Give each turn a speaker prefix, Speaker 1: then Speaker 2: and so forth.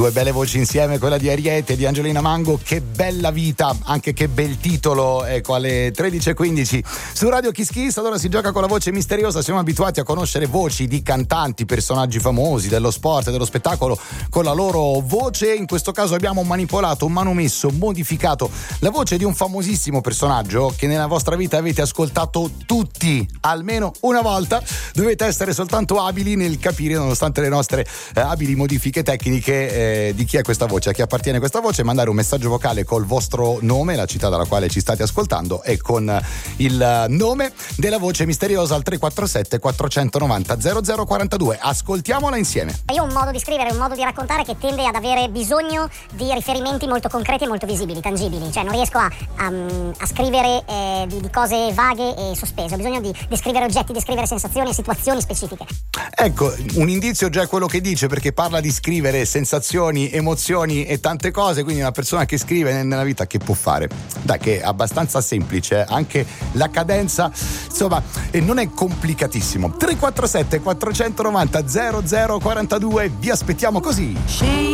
Speaker 1: Due belle voci insieme, quella di Ariete e di Angelina Mango. Che bella vita, anche che bel titolo. Ecco, alle 13:15 su Radio Kiss Kiss. Allora si gioca con la voce misteriosa. Siamo abituati a conoscere voci di cantanti, personaggi famosi dello sport e dello spettacolo con la loro voce. In questo caso abbiamo manipolato, manomesso, modificato la voce di un famosissimo personaggio che nella vostra vita avete ascoltato tutti almeno una volta. Dovete essere soltanto abili nel capire, nonostante le nostre abili modifiche tecniche, di chi è questa voce, a chi appartiene questa voce. Mandare un messaggio vocale col vostro nome, la città dalla quale ci state ascoltando, e con il nome della voce misteriosa al 347 490 0042. Ascoltiamola insieme.
Speaker 2: Io ho un modo di scrivere, un modo di raccontare che tende ad avere bisogno di riferimenti molto concreti e molto visibili, tangibili. Cioè non riesco a scrivere di cose vaghe e sospese. Ho bisogno di descrivere oggetti, descrivere sensazioni e situazioni specifiche.
Speaker 1: Ecco, un indizio già è quello che dice, perché parla di scrivere sensazioni, emozioni e tante cose. Quindi una persona che scrive nella vita che può fare? Dai, che è abbastanza semplice, anche la cadenza, insomma, non è complicatissimo. 347 490 0042, vi aspettiamo così.